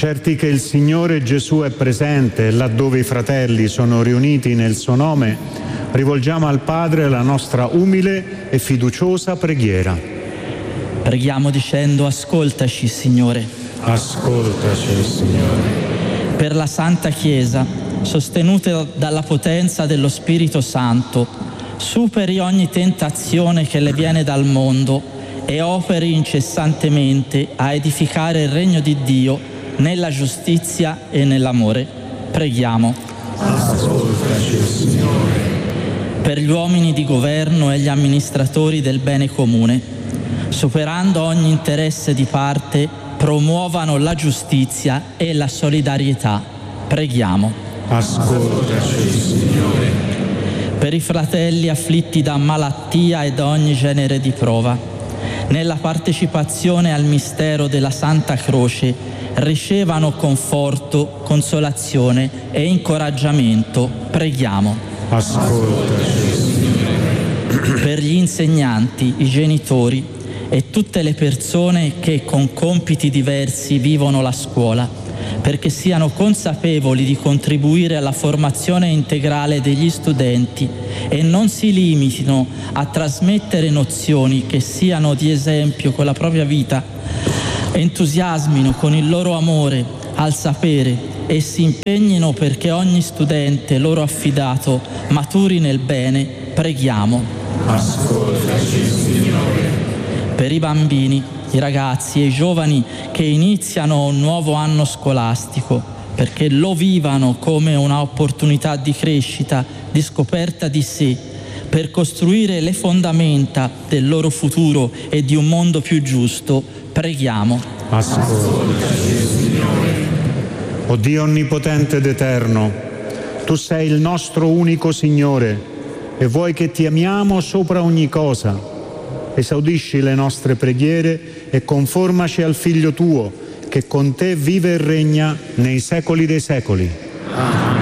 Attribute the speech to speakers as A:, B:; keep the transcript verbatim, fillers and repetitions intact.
A: Certi che il Signore Gesù è presente laddove i fratelli sono riuniti nel suo nome, rivolgiamo al Padre la nostra umile e fiduciosa preghiera.
B: Preghiamo dicendo: ascoltaci, Signore.
A: Ascoltaci, Signore.
B: Per la Santa Chiesa, sostenuta dalla potenza dello Spirito Santo, superi ogni tentazione che le viene dal mondo e operi incessantemente a edificare il regno di Dio nella giustizia e nell'amore. Preghiamo.
A: Ascoltaci, Signore.
B: Per gli uomini di governo e gli amministratori del bene comune, superando ogni interesse di parte, promuovano la giustizia e la solidarietà. Preghiamo.
A: Ascoltaci, Signore.
B: Per i fratelli afflitti da malattia e da ogni genere di prova, nella partecipazione al mistero della Santa Croce, ricevano conforto, consolazione e incoraggiamento. Preghiamo.
A: Ascoltaci, Signore.
B: Per gli insegnanti, i genitori e tutte le persone che con compiti diversi vivono la scuola, perché siano consapevoli di contribuire alla formazione integrale degli studenti e non si limitino a trasmettere nozioni che siano di esempio con la propria vita, entusiasmino con il loro amore al sapere e si impegnino perché ogni studente loro affidato maturi nel bene. Preghiamo.
A: Ascoltaci, Signore.
B: Per i bambini, i ragazzi e i giovani che iniziano un nuovo anno scolastico, perché lo vivano come un'opportunità di crescita, di scoperta di sé, per costruire le fondamenta del loro futuro e di un mondo più giusto. Preghiamo.
A: Ascoltaci, Signore. O Dio onnipotente ed eterno, Tu sei il nostro unico Signore e vuoi che ti amiamo sopra ogni cosa. Esaudisci le nostre preghiere e conformaci al Figlio Tuo, che con Te vive e regna nei secoli dei secoli. Amen.